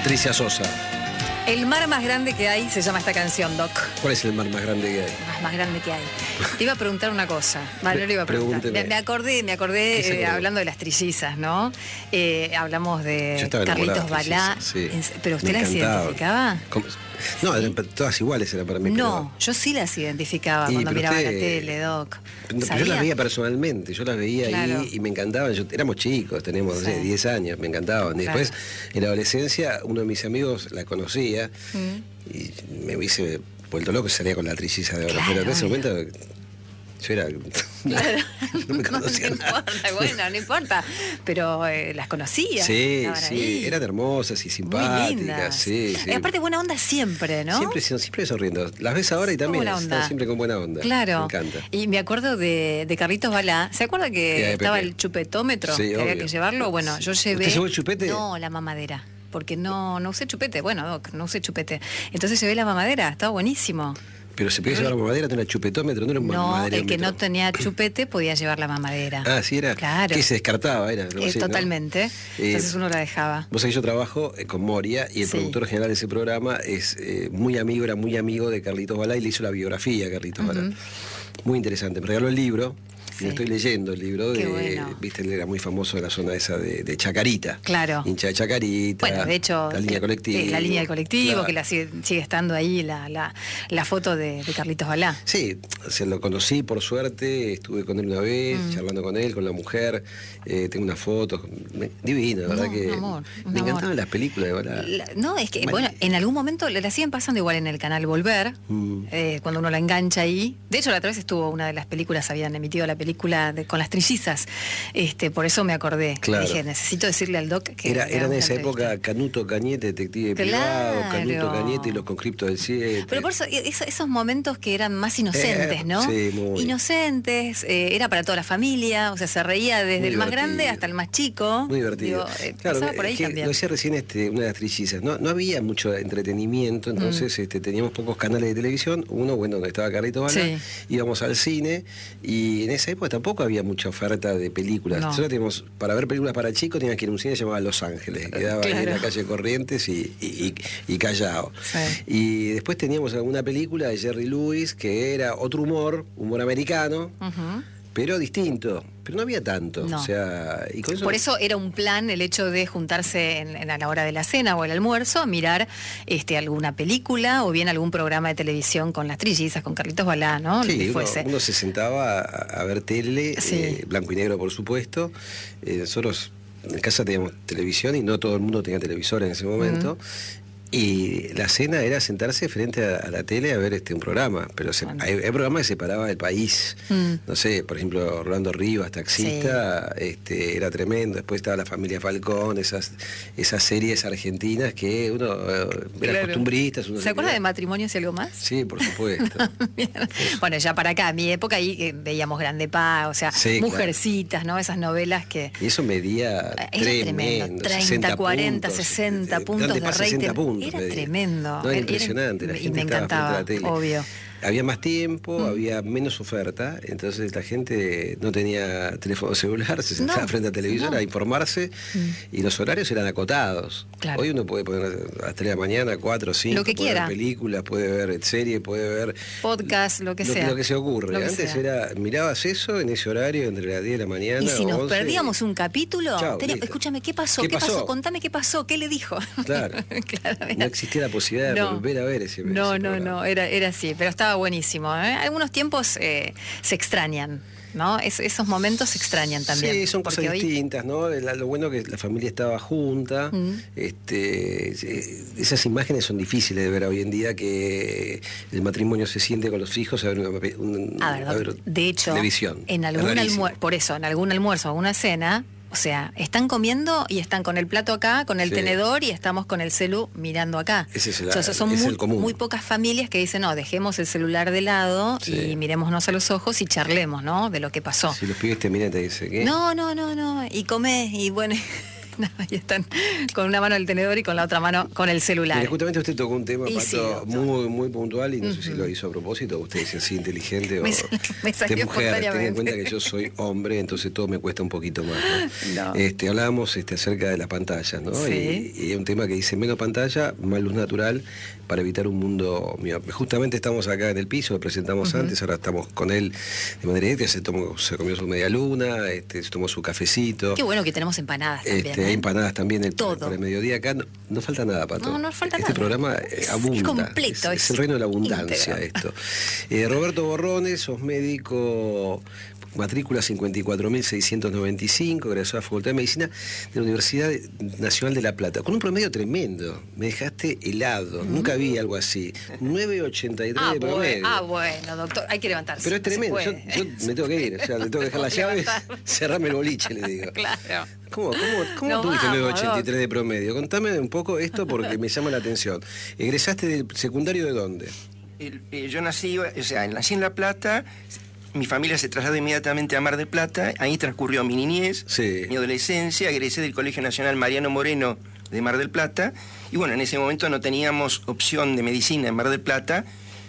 Patricia Sosa. El mar más grande que hay se llama esta canción, Doc. ¿Cuál es el mar más grande que hay? Más grande que hay. Te iba a preguntar una cosa. Vale, no le iba a preguntar. Pregúnteme. Me acordé hablando de las trillizas, ¿no? Hablamos de Carlitos Balá. Sí. ¿Pero usted las identificaba? ¿Cómo? No, eran todas iguales eran para mí. No, yo sí las identificaba cuando miraba la tele, Doc. Yo las veía personalmente, yo las veía ahí y me encantaban. Éramos chicos, tenemos, no sé, 10 años, me encantaban. Y después, en la adolescencia, uno de mis amigos la conocía y me hubiese vuelto loco, salía con la trilliza de oro. Pero en ese momento yo era... Claro. No me conocía no nada. Importa, bueno, no importa. Pero las conocía. Sí, eran hermosas y simpáticas. Sí. Aparte, buena onda siempre, ¿no? Siempre sonriendo. Las ves ahora y también están siempre con buena onda. Claro. Me encanta. Y me acuerdo de Carlitos Balá. ¿Se acuerda que estaba el chupetómetro? Sí, que había que llevarlo. Bueno, yo llevé... ¿Usted llevó el chupete? No, la mamadera. Porque no usé chupete. Bueno, Doc, no usé chupete. Entonces llevé la mamadera. Estaba buenísimo. Pero se podía llevar la mamadera, tenía chupetómetro, no era un mamadera. No, el que no tenía chupete podía llevar la mamadera. Ah, sí era. Claro. Que se descartaba, era. Totalmente. ¿No? Entonces uno la dejaba. Vos sabés, yo trabajo con Moria y el productor general de ese programa es era muy amigo de Carlitos Balá y le hizo la biografía a Carlitos Balá. Muy interesante. Me regaló el libro. Sí. Estoy leyendo el libro viste, él era muy famoso de la zona esa de Chacarita. Claro. Hincha de Chacarita. Bueno, de hecho, la línea colectiva. La línea del colectivo, claro. Que sigue estando ahí la foto de Carlitos Balá. Sí, se lo conocí por suerte, estuve con él una vez, charlando con él, con la mujer, tengo una foto, divino, la verdad que me encantaban las películas de Balá. No, es que, bueno, en algún momento la siguen pasando igual en el canal Volver, cuando uno la engancha ahí. De hecho, la otra vez estuvo una de las películas, habían emitido la película con las trillizas, por eso me acordé. Claro. Dije, necesito decirle al Doc que... Era en esa época Canuto Cañete, detective privado, Canuto Cañete y los conscriptos del 7. Pero por eso, esos momentos que eran más inocentes, ¿no? Sí, muy. Inocentes, era para toda la familia, o sea, se reía desde el más grande hasta el más chico. Muy divertido. Claro, pasaba por ahí también. Lo decía recién una de las trillizas, no había mucho entretenimiento, entonces teníamos pocos canales de televisión, uno, bueno, donde estaba Carlitos Balá, íbamos al cine y en esa época tampoco había mucha oferta de películas. Nosotros teníamos, para ver películas para chicos, tenías que ir a un cine llamado Los Ángeles, que quedaba ahí en la calle Corrientes y Callao. Sí. Y después teníamos alguna película de Jerry Lewis, que era otro humor americano, pero distinto. Pero no había tanto. No. O sea, y con eso... Por eso era un plan el hecho de juntarse a la hora de la cena o el almuerzo, a mirar alguna película o bien algún programa de televisión con las trillizas, con Carlitos Balá, ¿no? Sí, uno se sentaba a ver tele, blanco y negro, por supuesto. Nosotros en casa teníamos televisión y no todo el mundo tenía televisor en ese momento. Y la cena era sentarse frente a la tele a ver un programa, pero hay programas que separaban el país. No sé, por ejemplo, Rolando Rivas, Taxista, era tremendo. Después estaba La Familia Falcón, esas series argentinas que uno era costumbrista. ¿Se acuerda de Matrimonios y algo más? Sí, por supuesto. Bueno, ya para acá, mi época ahí veíamos Grande Pa, o sea, Mujercitas, ¿no? Esas novelas que... Y eso medía tremendo. 30, 40, 60 puntos de rating. 60 puntos. Era tremendo. No, era impresionante. La gente y me encantaba, frente a la tele. Obvio. Había más tiempo, había menos oferta, entonces la gente no tenía teléfono celular, se sentaba frente al televisor a informarse y los horarios eran acotados. Claro. Hoy uno puede poner a las 3 de la mañana, 4, 5, lo que puede quiera. Ver películas, puede ver series, puede ver... podcast, lo que sea. Lo que se ocurre. Antes mirabas eso en ese horario entre las 10 de la mañana. Y si nos 11, perdíamos un capítulo, escúchame, ¿qué pasó? ¿Qué pasó? Contame qué pasó, ¿qué le dijo? Claro. No existía la posibilidad de volver a ver ese No, era así, pero estaba buenísimo. Algunos tiempos se extrañan, ¿no? Esos momentos se extrañan también. Sí, son cosas distintas, ¿no? Lo bueno que la familia estaba junta. Esas imágenes son difíciles de ver hoy en día, que el matrimonio se siente con los hijos a ver de hecho, televisión. En algún almuerzo, alguna cena, o sea, están comiendo y están con el plato acá, con el tenedor y estamos con el celu mirando acá. Son muy pocas familias que dicen, no, dejemos el celular de lado y mirémonos a los ojos y charlemos, ¿no? De lo que pasó. Si los pibes te miran y te dicen, ¿qué? No, y comés, y bueno... Y están con una mano el tenedor y con la otra mano con el celular. Mira, justamente usted tocó un tema, Pato, muy, muy puntual, y no sé si lo hizo a propósito, usted dice así inteligente o me salió mujer. Ten en cuenta que yo soy hombre, entonces todo me cuesta un poquito más, ¿no? Hablábamos acerca de las pantallas, ¿no? Sí. Y un tema que dice menos pantalla, más luz natural, para evitar un mundo miope. Justamente estamos acá en el piso, lo presentamos antes, ahora estamos con él de manera directa, se comió su media luna, se tomó su cafecito. Qué bueno que tenemos empanadas también. Hay empanadas también todo. Por el mediodía acá. No falta nada, Pato. No falta nada. Este programa abunda. Es completo. Es el reino de la abundancia esto. Roberto Borrones, sos médico, matrícula 54.695, egresó a la Facultad de Medicina de la Universidad Nacional de La Plata, con un promedio tremendo. Me dejaste helado. Nunca vi algo así. 9.83 de promedio. Bueno, doctor, hay que levantarse. Pero es tremendo. Yo me tengo que ir. O sea, le tengo que dejar la llave, cerrarme el boliche, le digo. Claro. ¿Cómo tuviste 9.83 de promedio? Contame un poco esto porque me llama la atención. ¿Egresaste del secundario de dónde? Yo nací en La Plata. Mi familia se trasladó inmediatamente a Mar del Plata. Ahí transcurrió mi niñez, mi adolescencia. Egresé del Colegio Nacional Mariano Moreno de Mar del Plata. Y bueno, en ese momento no teníamos opción de medicina en Mar del Plata.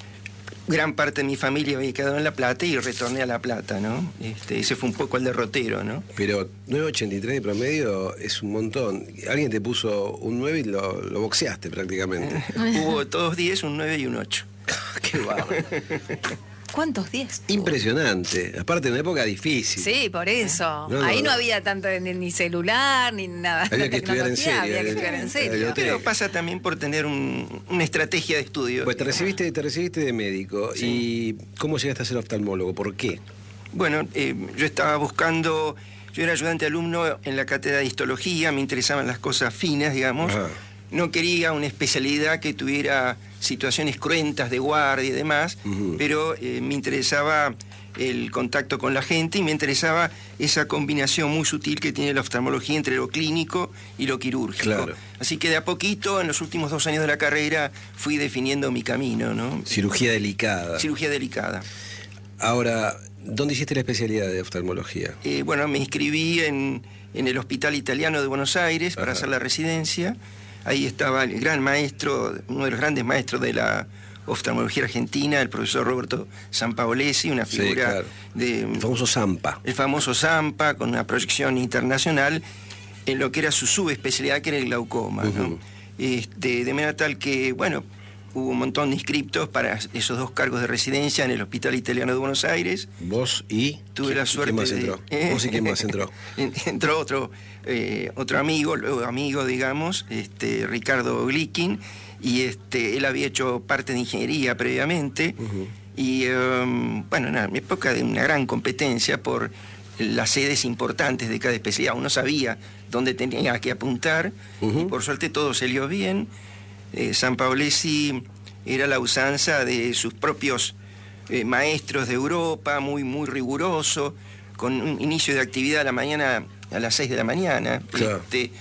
Gran parte de mi familia había quedado en La Plata y retorné a La Plata, ¿no? Ese fue un poco el derrotero, ¿no? Pero 9.83 de promedio es un montón. Alguien te puso un 9 y lo boxeaste prácticamente. Hubo todos 10, un 9 y un 8. ¡Qué bárbaro! ¿Cuántos 10? Impresionante. Aparte, en una época difícil. Sí, por eso. Ahí no había tanto ni celular, ni nada. Había que estudiar en serio. Había que estudiar en serio. Pero pasa también por tener una estrategia de estudio. Pues te recibiste de médico. Sí. ¿Y cómo llegaste a ser oftalmólogo? ¿Por qué? Bueno, yo estaba buscando... Yo era ayudante alumno en la cátedra de histología, me interesaban las cosas finas, digamos. Ajá. No quería una especialidad que tuviera situaciones cruentas de guardia y demás, pero me interesaba el contacto con la gente y me interesaba esa combinación muy sutil que tiene la oftalmología entre lo clínico y lo quirúrgico. Claro. Así que de a poquito, en los últimos 2 años de la carrera, fui definiendo mi camino, ¿no? Cirugía delicada. Cirugía delicada. Ahora, ¿dónde hiciste la especialidad de oftalmología? Bueno, me inscribí en el Hospital Italiano de Buenos Aires para hacer la residencia. Ahí estaba el gran maestro, uno de los grandes maestros de la oftalmología argentina, el profesor Roberto Sampaolesi, una figura el famoso Zampa. El famoso Zampa, con una proyección internacional en lo que era su subespecialidad, que era el glaucoma, ¿no? De manera tal que, bueno, hubo un montón de inscriptos para esos 2 cargos de residencia en el Hospital Italiano de Buenos Aires. ¿Vos y? Tuve la suerte ¿Quién más entró? ¿Vos y quién más entró? Entró otro amigo, digamos, Ricardo Glikin, y él había hecho parte de ingeniería previamente, y bueno, en época de una gran competencia por las sedes importantes de cada especialidad. Uno sabía dónde tenía que apuntar, y por suerte todo salió bien. Sampaolesi era la usanza de sus propios maestros de Europa, muy, muy riguroso, con un inicio de actividad a la mañana a las 6 de la mañana. Claro.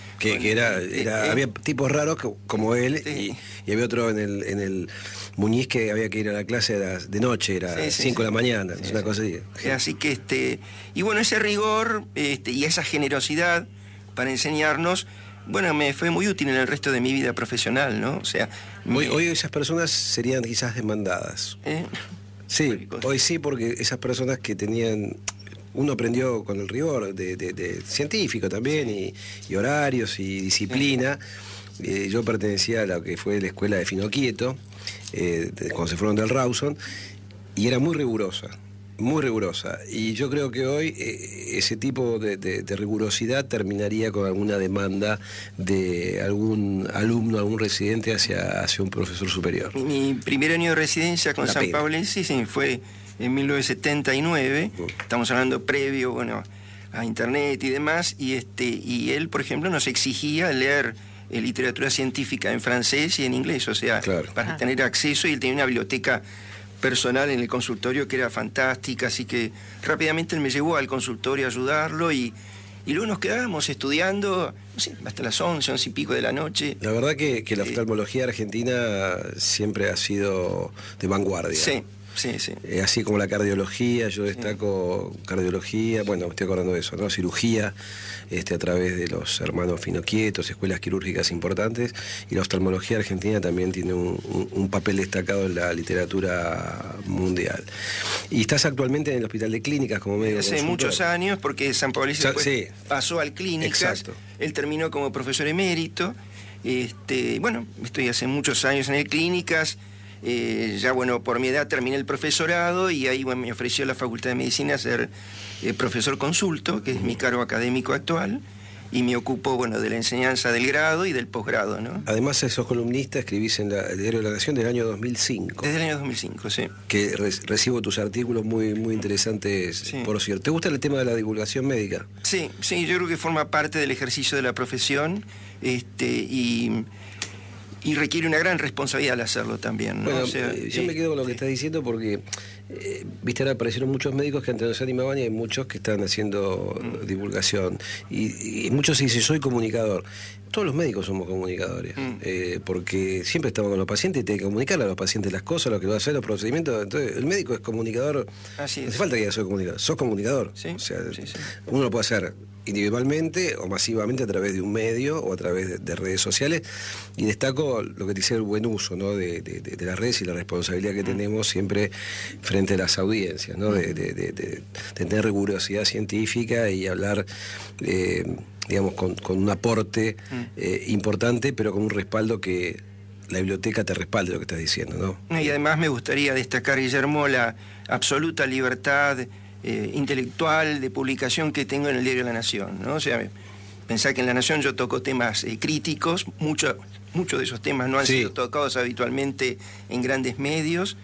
Había tipos raros como él, y había otro en el Muñiz que había que ir a la clase de noche, era 5 de la mañana, es una cosa así. Así que, y bueno, ese rigor y esa generosidad para enseñarnos, bueno, me fue muy útil en el resto de mi vida profesional, ¿no? O sea... Hoy esas personas serían quizás demandadas. Sí, hoy sí, porque esas personas que tenían... Uno aprendió con el rigor de científico también, y horarios y disciplina. Yo pertenecía a lo que fue la escuela de Finoquieto, cuando se fueron del Rawson, y era muy rigurosa. Muy rigurosa, y yo creo que hoy ese tipo de rigurosidad terminaría con alguna demanda de algún alumno, algún residente hacia un profesor superior. Mi primer año de residencia con Sampaolesi fue en 1979, estamos hablando previo, bueno, a internet y demás, y él, por ejemplo, nos exigía leer literatura científica en francés y en inglés, o sea, para tener acceso, y él tenía una biblioteca personal en el consultorio que era fantástica, así que rápidamente él me llevó al consultorio a ayudarlo, y luego nos quedábamos estudiando, no sé, hasta las 11 y pico de la noche. La verdad que la oftalmología argentina siempre ha sido de vanguardia. Sí. Sí, sí. Así como la cardiología, yo destaco cardiología, bueno, me estoy acordando de eso, ¿no? Cirugía, a través de los hermanos Finoquietos, escuelas quirúrgicas importantes, y la oftalmología argentina también tiene un papel destacado en la literatura mundial. Y estás actualmente en el Hospital de Clínicas como médico hace consultor. Muchos años, porque San Pablo pasó al Clínicas. Exacto. Él terminó como profesor emérito. Bueno, estoy hace muchos años en el Clínicas. Ya bueno, por mi edad terminé el profesorado y ahí me ofreció la Facultad de Medicina ser profesor consulto, que es mi cargo académico actual, y me ocupo, bueno, de la enseñanza del grado y del posgrado, ¿no? Además sos columnista, escribís en el Diario de la Nación del año 2005. Desde el año 2005, sí. Que recibo tus artículos muy interesantes, sí. Por cierto. ¿Te gusta el tema de la divulgación médica? Sí, yo creo que forma parte del ejercicio de la profesión, y requiere una gran responsabilidad al hacerlo también, ¿no? Bueno, yo me quedo con lo que estás diciendo porque, viste, ahora aparecieron muchos médicos que antes no se animaban y hay muchos que están haciendo divulgación. Y muchos dicen, soy comunicador. Todos los médicos somos comunicadores, porque siempre estamos con los pacientes y tenemos que comunicarle a los pacientes las cosas, lo que va a hacer, los procedimientos. Entonces, el médico es comunicador. Así es. No hace falta que soy comunicador. Sos comunicador. Sí, o sea, sí. Uno lo puede hacer individualmente o masivamente a través de un medio o a través de redes sociales, y destaco lo que te dice el buen uso, ¿no? de las redes y la responsabilidad que tenemos siempre frente a las audiencias, ¿no? de tener rigurosidad científica y hablar digamos con un aporte importante, pero con un respaldo que la biblioteca te respalde lo que estás diciendo, ¿no? Y además me gustaría destacar, Guillermo, la absoluta libertad intelectual de publicación que tengo en el Diario de la Nación, ¿no? O sea, pensá que en La Nación yo toco temas críticos, muchos de esos temas no han sido tocados habitualmente en grandes medios,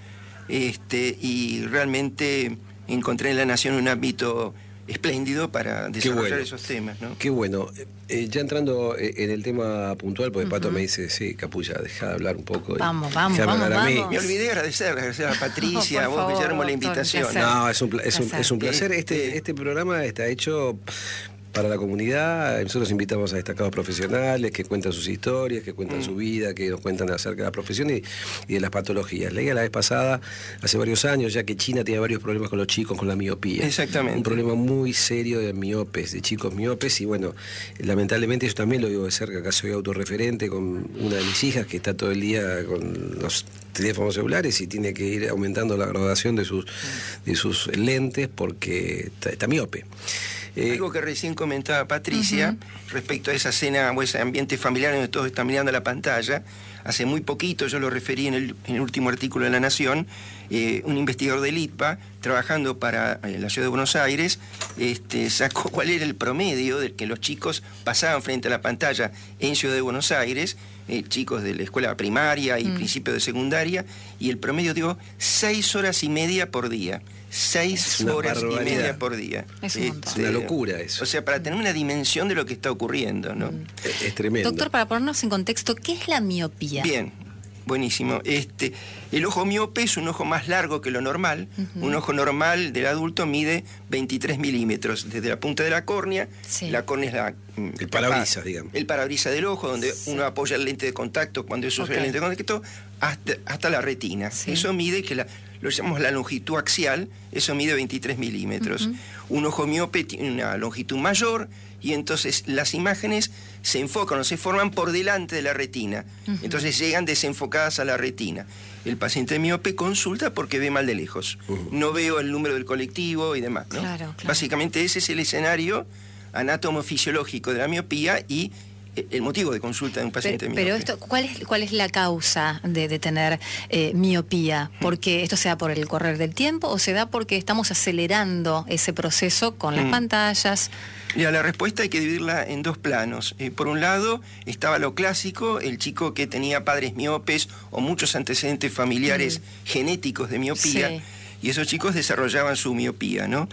y realmente encontré en La Nación un ámbito espléndido para desarrollar esos temas, ¿no? Qué bueno. Ya entrando en el tema puntual, porque Pato me dice, sí, Capulla, deja de hablar un poco. Vamos. Me olvidé de agradecer a Patricia, a vos, Guillermo, la invitación. No, es un placer. Este programa está hecho para la comunidad. Nosotros invitamos a destacados profesionales que cuentan sus historias, que cuentan su vida, que nos cuentan acerca de la profesión y de las patologías. Leía la vez pasada, hace varios años, ya que China tiene varios problemas con los chicos, con la miopía. Exactamente. Un problema muy serio de miopes, de chicos miopes, y bueno, lamentablemente yo también lo digo de cerca. Acá soy autorreferente con una de mis hijas que está todo el día con los teléfonos celulares y tiene que ir aumentando la graduación de sus lentes porque está miope. Algo que recién comentaba Patricia, respecto a esa escena o ese ambiente familiar donde todos están mirando la pantalla. Hace muy poquito, yo lo referí en el último artículo de La Nación, un investigador del ITPA, trabajando para la Ciudad de Buenos Aires, sacó cuál era el promedio del que los chicos pasaban frente a la pantalla en Ciudad de Buenos Aires, chicos de la escuela primaria y principio de secundaria, y el promedio dio 6 horas y media por día. 6 horas y media por día. Es una locura eso. O sea, para tener una dimensión de lo que está ocurriendo, ¿no? Es tremendo. Doctor, para ponernos en contexto, ¿qué es la miopía? Bien, buenísimo. El ojo miope es un ojo más largo que lo normal. Un ojo normal del adulto mide 23 milímetros desde la punta de la córnea. Sí. La córnea es el parabrisas, digamos. El parabrisas del ojo, donde uno apoya el lente de contacto cuando eso usa el lente de contacto, hasta la retina. Sí. Eso mide lo llamamos la longitud axial, eso mide 23 milímetros. Un ojo miope tiene una longitud mayor y entonces las imágenes se enfocan o se forman por delante de la retina. Entonces llegan desenfocadas a la retina. El paciente miope consulta porque ve mal de lejos. No veo el número del colectivo y demás, ¿no? Claro. Básicamente ese es el escenario anátomo-fisiológico de la miopía y el motivo de consulta de un paciente miope. Pero esto, ¿cuál es la causa de tener miopía? ¿Porque esto se da por el correr del tiempo o se da porque estamos acelerando ese proceso con las pantallas? Mira, la respuesta hay que dividirla en dos planos. Por un lado estaba lo clásico, el chico que tenía padres miopes o muchos antecedentes familiares genéticos de miopía, y esos chicos desarrollaban su miopía, ¿no?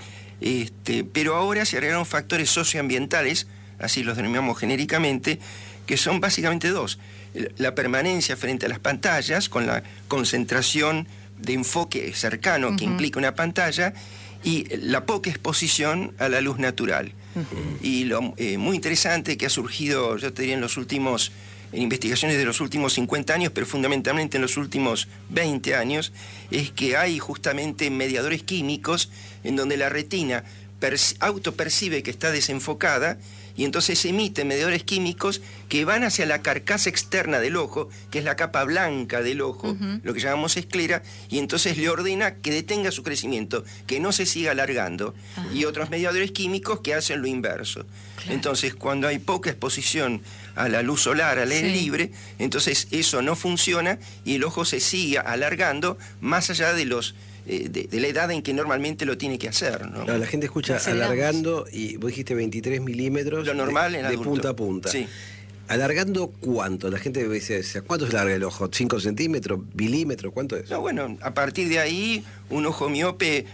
Pero ahora se agregaron factores socioambientales, así los denominamos genéricamente, que son básicamente dos. La permanencia frente a las pantallas, con la concentración de enfoque cercano que implica una pantalla, y la poca exposición a la luz natural. Y lo muy interesante que ha surgido, yo te diría, en los últimos en investigaciones de los últimos 50 años, pero fundamentalmente en los últimos 20 años, es que hay justamente mediadores químicos en donde la retina autopercibe que está desenfocada y entonces emite mediadores químicos que van hacia la carcasa externa del ojo, que es la capa blanca del ojo, lo que llamamos esclera, y entonces le ordena que detenga su crecimiento, que no se siga alargando, y otros mediadores químicos que hacen lo inverso. Claro. Entonces, cuando hay poca exposición a la luz solar, al aire libre, entonces eso no funciona y el ojo se sigue alargando más allá de los de la edad en que normalmente lo tiene que hacer, ¿no? Claro, la gente escucha alargando y vos dijiste 23 milímetros lo normal de punta a punta. Sí. ¿Alargando cuánto? La gente dice, ¿cuánto se larga el ojo? ¿5 centímetros? ¿Milímetros? ¿Cuánto es? No, bueno, a partir de ahí, un ojo miope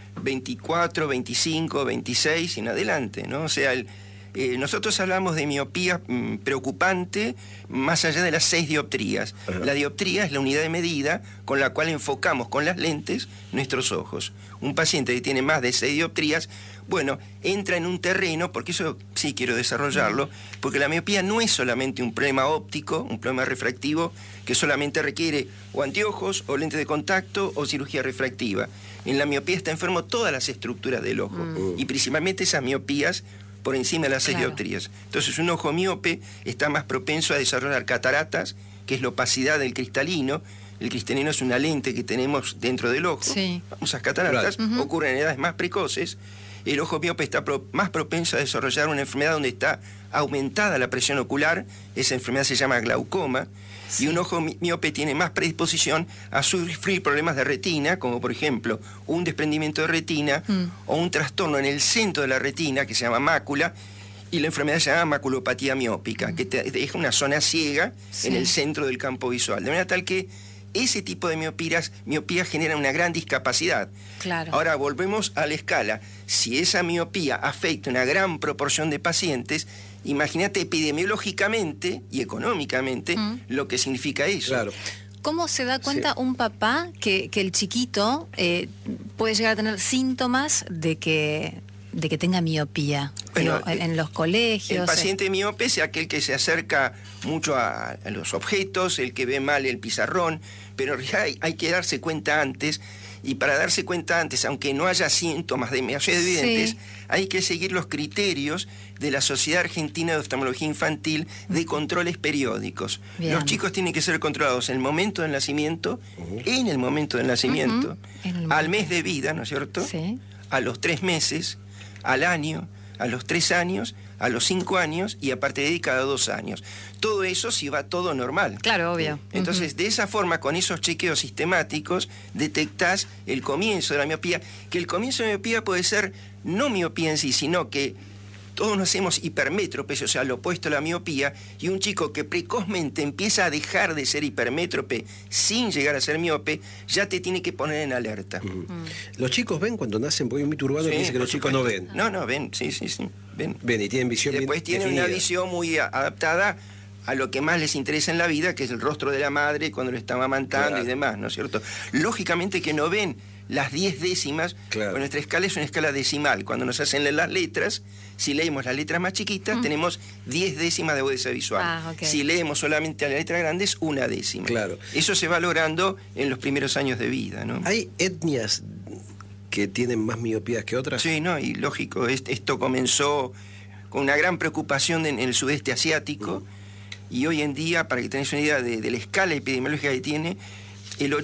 24, 25, 26 y en adelante, ¿no? O sea, nosotros hablamos de miopía preocupante más allá de las 6 dioptrías. Ajá. La dioptría es la unidad de medida con la cual enfocamos con las lentes nuestros ojos. Un paciente que tiene más de 6 dioptrías, bueno, entra en un terreno, porque eso sí quiero desarrollarlo, porque la miopía no es solamente un problema óptico, un problema refractivo, que solamente requiere o anteojos, o lentes de contacto, o cirugía refractiva. En la miopía está enfermo todas las estructuras del ojo, y principalmente esas miopías por encima de las 6 dioptrías. Entonces, un ojo miope está más propenso a desarrollar cataratas, que es la opacidad del cristalino. El cristalino es una lente que tenemos dentro del ojo. Sí. Esas cataratas ocurren en edades más precoces. El ojo miope está más propenso a desarrollar una enfermedad donde está aumentada la presión ocular. Esa enfermedad se llama glaucoma. Sí. Y un ojo miope tiene más predisposición a sufrir problemas de retina, como por ejemplo un desprendimiento de retina o un trastorno en el centro de la retina que se llama mácula, y la enfermedad se llama maculopatía miópica, que te deja una zona ciega en el centro del campo visual. De manera tal que ese tipo de miopías genera una gran discapacidad. Claro. Ahora volvemos a la escala. Si esa miopía afecta a una gran proporción de pacientes, imagínate epidemiológicamente y económicamente lo que significa eso. Claro. ¿Cómo se da cuenta un papá que el chiquito puede llegar a tener síntomas de que tenga miopía? Bueno, en los colegios. El paciente miope es aquel que se acerca mucho a los objetos, el que ve mal el pizarrón, pero hay que darse cuenta antes. Y para darse cuenta antes, aunque no haya síntomas demasiado evidentes, hay que seguir los criterios de la Sociedad Argentina de Oftalmología Infantil de controles periódicos. Bien. Los chicos tienen que ser controlados en el momento del nacimiento, en el momento del nacimiento, al mes de vida, ¿no es cierto? Sí. A los 3 meses, al año, a los 3 años, a los 5 años y aparte de cada 2 años. Todo eso si va todo normal. Claro, obvio. Entonces, de esa forma, con esos chequeos sistemáticos, detectás el comienzo de la miopía, que el comienzo de la miopía puede ser no miopía en sí, sino que todos nos hacemos hipermétropes, o sea, lo opuesto a la miopía, y un chico que precozmente empieza a dejar de ser hipermétrope sin llegar a ser miope, ya te tiene que poner en alerta. ¿Los chicos ven cuando nacen? Porque hay un mito urbano que dice que los chicos no ven. No, ven, sí. Ven y tienen visión bien Después tienen una visión muy adaptada a lo que más les interesa en la vida, que es el rostro de la madre cuando lo está amamantando y demás, ¿no es cierto? Lógicamente que no ven las 10 décimas, pues nuestra escala es una escala decimal. Cuando nos hacen leer las letras, si leemos las letras más chiquitas, tenemos 10 décimas de agudeza visual. Si leemos solamente la letra grande, es 1 décima. Claro. Eso se va logrando en los primeros años de vida, ¿no? ¿Hay etnias que tienen más miopías que otras? Sí, no, y lógico. Esto comenzó con una gran preocupación en el sudeste asiático, y hoy en día, para que tengáis una idea de la escala epidemiológica que tiene, el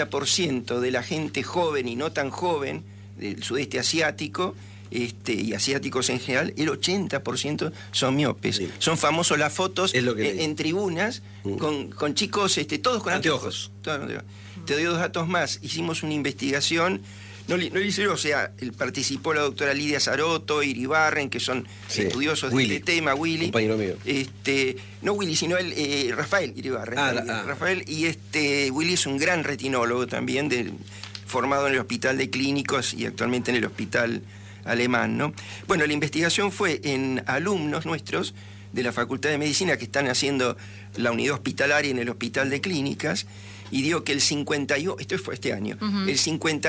80% de la gente joven y no tan joven del sudeste asiático, y asiáticos en general, el 80% son miopes. Sí. Son famosos las fotos en tribunas con chicos, todos con anteojos. Te doy 2 datos más. Hicimos una investigación. No le hicieron, o sea, participó la doctora Lidia Sarotto, Iribarren, que son estudiosos de este tema, Willy. Compañero mío. No Willy, sino Rafael Iribarren. Rafael, y Willy es un gran retinólogo también, formado en el Hospital de Clínicos y actualmente en el Hospital Alemán, ¿no? Bueno, la investigación fue en alumnos nuestros de la Facultad de Medicina que están haciendo la unidad hospitalaria en el Hospital de Clínicas, y dio que el 51, esto fue este año, el 50